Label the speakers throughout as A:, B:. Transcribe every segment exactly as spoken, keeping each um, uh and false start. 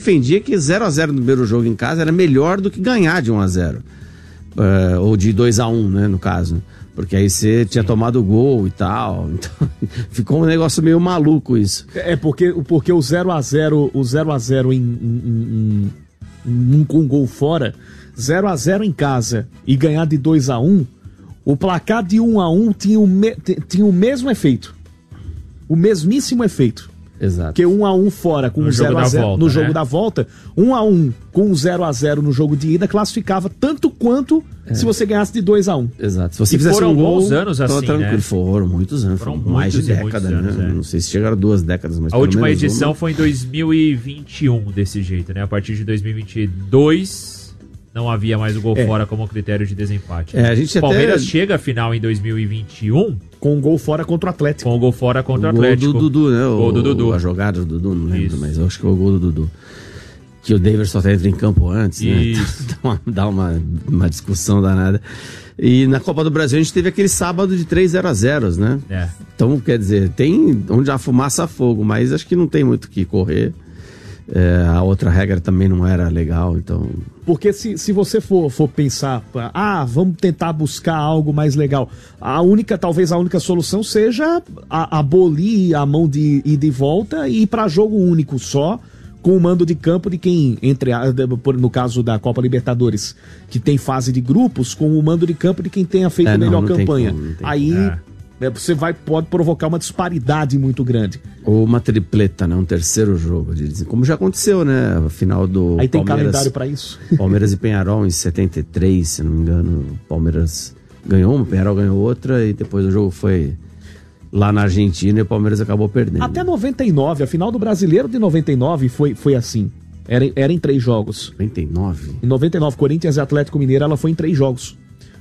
A: defendia que zero a zero no primeiro jogo em casa era melhor do que ganhar de um a zero. Uh, ou de dois a um, né, no caso. Porque aí você tinha tomado o gol e tal. Então, ficou um negócio meio maluco isso.
B: É porque, porque o zero a zero, o zero a zero em, em, em, em, com um gol fora, zero a zero em casa e ganhar de dois a um, o placar de um a um tinha o, me, tinha o mesmo efeito. O mesmíssimo efeito.
A: Exato.
B: Porque um a um fora com um zero a zero no jogo da volta, um a um com um zero a zero no jogo de ida classificava tanto quanto é. se você ganhasse de dois a um.
A: Exato. Se você
C: e
A: fizesse
C: foram
A: um gol,
C: bons anos assim,
A: tranquilo.
C: né?
A: Foram muitos anos, foram, foram mais de década, né?
C: Anos, é.
A: Não sei se chegaram duas décadas, mas
C: a última edição
A: uma.
C: foi em dois mil e vinte e um desse jeito, né? A partir de dois mil e vinte e dois não havia mais o gol é. fora como critério de desempate.
A: É,
C: né?
A: a gente
C: o Palmeiras
A: até...
C: chega à final em dois mil e vinte e um
B: com um gol fora contra o Atlético.
C: Com o gol fora contra o,
A: o
C: Atlético.
A: Gol do Dudu, né? O
C: gol do Dudu.
A: A jogada do Dudu, não lembro,
C: Isso.
A: mas eu acho que foi o gol do Dudu. Que o Daverson só entra em campo antes, né?
C: Isso.
A: Dá, uma, dá uma, uma discussão danada. E na Copa do Brasil a gente teve aquele sábado de três zero a zero, né?
C: É.
A: Então, quer dizer, tem onde a fumaça a fogo, mas acho que não tem muito o que correr. É, a outra regra também não era legal, então...
B: Porque se, se você for, for pensar, ah, vamos tentar buscar algo mais legal, a única, talvez a única solução seja a, abolir a mão de ida e volta e ir para jogo único só, com o mando de campo de quem, entre a, no caso da Copa Libertadores, que tem fase de grupos, com o mando de campo de quem tenha feito
A: é,
B: a
A: não,
B: melhor
A: não
B: campanha.
A: Como,
B: Aí... É. Você vai, pode provocar uma disparidade muito grande.
A: Ou uma tripleta, né? Um terceiro jogo. Como já aconteceu, né? A final do
B: Aí tem
A: Palmeiras,
B: calendário pra isso.
A: Palmeiras e Penharol em setenta e três, se não me engano. O Palmeiras ganhou uma, o Penharol ganhou outra e depois o jogo foi lá na Argentina e o Palmeiras acabou perdendo.
B: Até noventa e nove, a final do Brasileiro de noventa e nove foi, foi assim. Era, era em três jogos.
A: noventa e nove?
B: Em noventa e nove, Corinthians e Atlético Mineiro, ela foi em três jogos.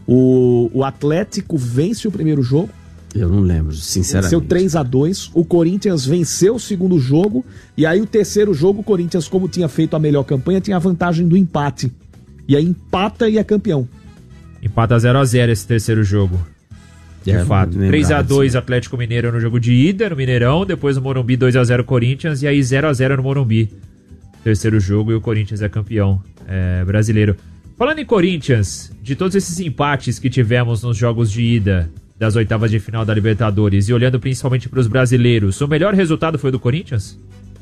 B: O, o Atlético vence o primeiro jogo.
A: Eu não lembro, sinceramente.
B: Venceu três a dois, o Corinthians venceu o segundo jogo, e aí o terceiro jogo, o Corinthians, como tinha feito a melhor campanha, tinha a vantagem do empate. E aí empata e é campeão.
C: Empata zero a zero esse terceiro jogo. De
A: é,
C: fato. três a dois Atlético Mineiro no jogo de ida, no Mineirão, depois no Morumbi dois a zero Corinthians, e aí zero a zero no Morumbi. Terceiro jogo e o Corinthians é campeão é, brasileiro. Falando em Corinthians, de todos esses empates que tivemos nos jogos de ida das oitavas de final da Libertadores e olhando principalmente para os brasileiros, o melhor resultado foi o do Corinthians?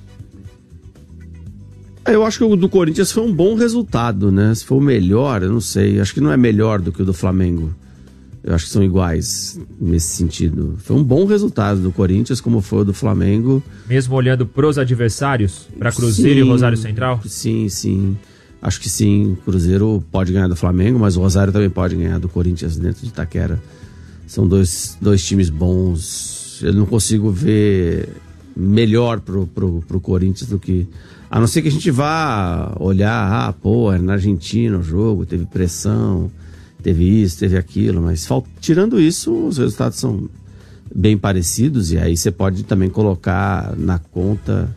A: Eu acho que o do Corinthians foi um bom resultado, né? Se foi o melhor, eu não sei. Acho que não é melhor do que o do Flamengo. Eu acho que são iguais nesse sentido. Foi um bom resultado do Corinthians, como foi o do Flamengo.
C: Mesmo olhando pros adversários, para Cruzeiro sim, e Rosário Central?
A: Sim, sim. Acho que sim. O Cruzeiro pode ganhar do Flamengo, mas o Rosário também pode ganhar do Corinthians dentro de Itaquera. São dois, dois times bons. Eu não consigo ver melhor pro, pro, pro Corinthians do que... A não ser que a gente vá olhar, ah, pô, era na Argentina o jogo, teve pressão, teve isso, teve aquilo, mas falt... tirando isso, os resultados são bem parecidos e aí você pode também colocar na conta...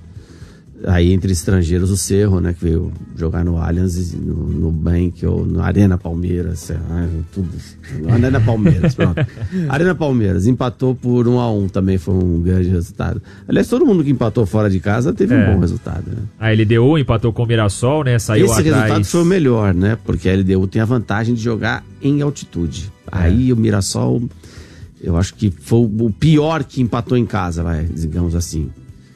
A: Aí entre estrangeiros o Cerro, né, que veio jogar no Allianz, no, no Bank ou no Arena Palmeiras, tudo, no Arena Palmeiras, pronto. Arena Palmeiras, empatou por um a um, também foi um grande resultado. Aliás, todo mundo que empatou fora de casa teve é. um bom resultado, né?
C: A L D U empatou com o Mirassol, né, saiu
A: Esse
C: atrás...
A: resultado foi o melhor, né, porque a L D U tem a vantagem de jogar em altitude. É. Aí o Mirassol, eu acho que foi o pior que empatou em casa, vai, digamos assim.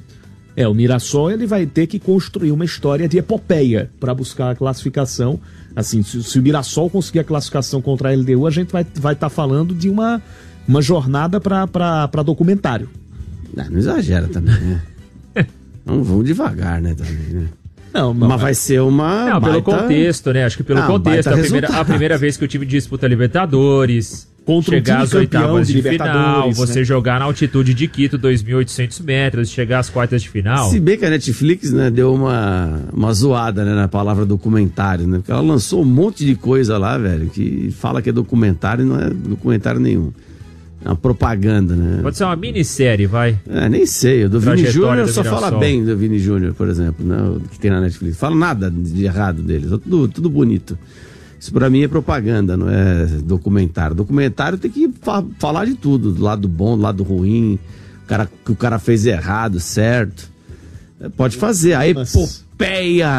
B: É, o Mirassol ele vai ter que construir uma história de epopeia para buscar a classificação. Assim, se, se o Mirassol conseguir a classificação contra a L D U, a gente vai estar vai tá falando de uma, uma jornada para documentário.
A: Não, não exagera também, né? Não, vamos devagar, né, também, né?
B: Não, não,
A: mas vai ser uma...
C: Não,
A: baita...
C: pelo contexto, né? Acho que pelo
A: não,
C: contexto. A primeira, a
A: resultado.
C: primeira vez que o time disputa Libertadores...
B: Contra
C: chegar
B: um
C: às oitavas de,
B: de
C: final, você
B: né?
C: jogar na altitude de Quito, dois mil e oitocentos metros, chegar às quartas de final.
A: Se bem que a Netflix, né, deu uma, uma zoada, né, na palavra documentário, né? Porque ela lançou um monte de coisa lá, velho, que fala que é documentário e não é documentário nenhum. É uma propaganda, né?
C: Pode ser uma minissérie, vai.
A: É, nem sei. O do Vini Júnior só
C: Mirassol.
A: fala bem do Vini Júnior, por exemplo, né? O que tem na Netflix. Fala nada de errado deles, tudo, tudo bonito. Isso pra mim é propaganda, não é documentário. Documentário tem que fa- falar de tudo, do lado bom, do lado ruim, o cara, que o cara fez errado, certo. Pode fazer. Aí, epopeia